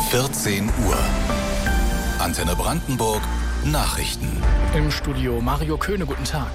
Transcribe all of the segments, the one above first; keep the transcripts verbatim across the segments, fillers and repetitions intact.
vierzehn Uhr. Antenne Brandenburg Nachrichten. Im Studio Mario Köhne, guten Tag.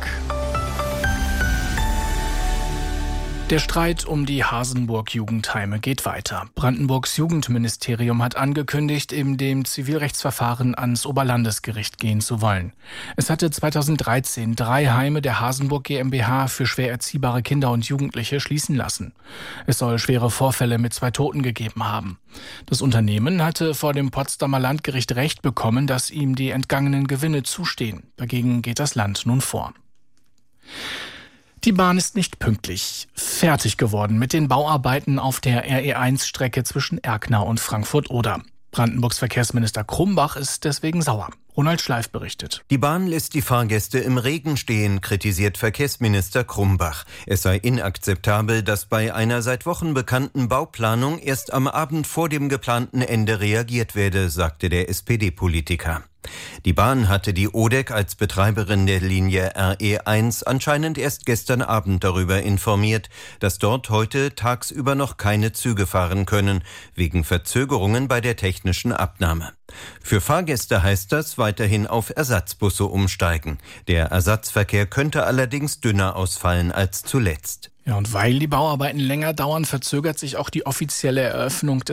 Der Streit um die Hasenburg-Jugendheime geht weiter. Brandenburgs Jugendministerium hat angekündigt, in dem Zivilrechtsverfahren ans Oberlandesgericht gehen zu wollen. Es hatte zweitausenddreizehn drei Heime der Hasenburg GmbH für schwer erziehbare Kinder und Jugendliche schließen lassen. Es soll schwere Vorfälle mit zwei Toten gegeben haben. Das Unternehmen hatte vor dem Potsdamer Landgericht Recht bekommen, dass ihm die entgangenen Gewinne zustehen. Dagegen geht das Land nun vor. Die Bahn ist nicht pünktlich fertig geworden mit den Bauarbeiten auf der R E eins Strecke zwischen Erkner und Frankfurt-Oder. Brandenburgs Verkehrsminister Krumbach ist deswegen sauer. Ronald Schleif berichtet. Die Bahn lässt die Fahrgäste im Regen stehen, kritisiert Verkehrsminister Krumbach. Es sei inakzeptabel, dass bei einer seit Wochen bekannten Bauplanung erst am Abend vor dem geplanten Ende reagiert werde, sagte der S P D-Politiker. Die Bahn hatte die O D E C als Betreiberin der Linie R E eins anscheinend erst gestern Abend darüber informiert, dass dort heute tagsüber noch keine Züge fahren können, wegen Verzögerungen bei der technischen Abnahme. Für Fahrgäste heißt das weiterhin auf Ersatzbusse umsteigen. Der Ersatzverkehr könnte allerdings dünner ausfallen als zuletzt. Ja, und weil die Bauarbeiten länger dauern, verzögert sich auch die offizielle Eröffnung des